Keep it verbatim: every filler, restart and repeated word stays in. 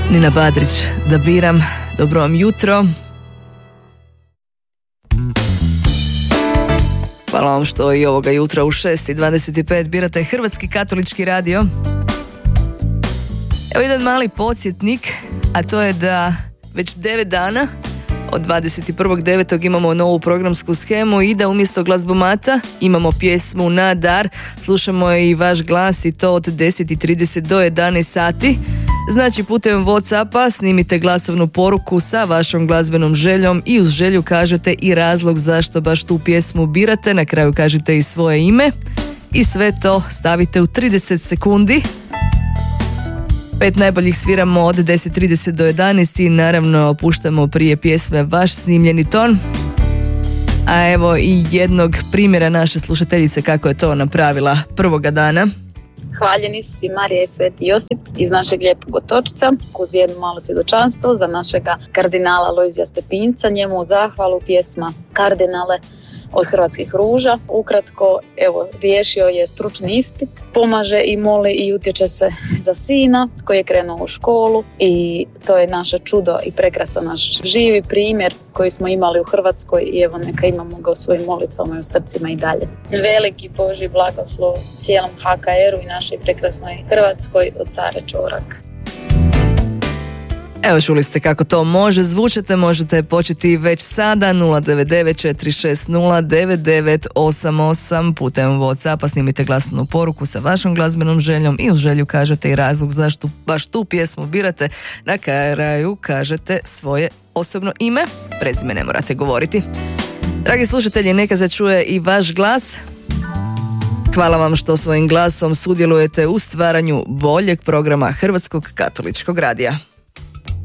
Nina Badrić, da biram. Dobro vam jutro. Hvala vam što i ovoga jutra u šest i dvadeset pet birate Hrvatski katolički radio. Evo jedan mali podsjetnik, a to je da već devet dana od dvadeset prvog devetog imamo novu programsku shemu i da umjesto glazbomata imamo pjesmu na dar. Slušamo i vaš glas i to od deset i trideset do jedanaest sati. Znači putem WhatsAppa snimite glasovnu poruku sa vašom glazbenom željom i uz želju kažete i razlog zašto baš tu pjesmu birate. Na kraju kažete i svoje ime i sve to stavite u trideset sekundi. Pet najboljih sviramo od deset i trideset do jedanaest i naravno puštamo prije pjesme vaš snimljeni ton. A evo i jednog primjera naše slušateljice kako je to napravila prvoga dana. Hvaljeni su i Marija i Sveti Josip iz našeg lijepog Otočca, uz jedno malo svjedočanstvo za našega kardinala Lojzija Stepinca, njemu u zahvalu pjesma Kardinale od Hrvatskih ruža. Ukratko, evo, riješio je stručni ispit, pomaže i moli i utječe se za sina koji je krenuo u školu i to je naše čudo i prekrasan naš živi primjer koji smo imali u Hrvatskoj i evo neka imamo ga u svojim molitvama i u srcima i dalje. Veliki Božji blagoslov cijelom H K R-u i našoj prekrasnoj Hrvatskoj od Care Čorak. Evo čuli ste kako to može zvučati, možete početi već sada nula devet devet četiri šest nula devet devet osam osam putem WhatsAppa snimite glasnu poruku sa vašom glazbenom željom i uz želju kažete i razlog zašto baš tu pjesmu birate. Na kraju kažete svoje osobno ime, prezime ne morate govoriti. Dragi slušatelji, neka se čuje i vaš glas. Hvala vam što svojim glasom sudjelujete u stvaranju boljeg programa Hrvatskog katoličkog radija.